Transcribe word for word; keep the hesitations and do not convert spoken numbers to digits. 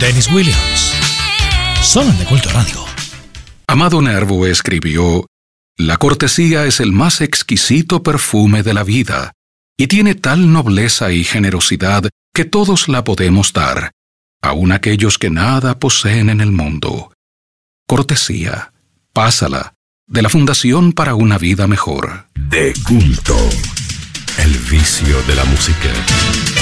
Dennis Williams. Solo en De Culto Radio. Amado Nervo escribió: la cortesía es el más exquisito perfume de la vida, y tiene tal nobleza y generosidad que todos la podemos dar, aun aquellos que nada poseen en el mundo. Cortesía, pásala, de la Fundación para una Vida Mejor. De Culto, el vicio de la música.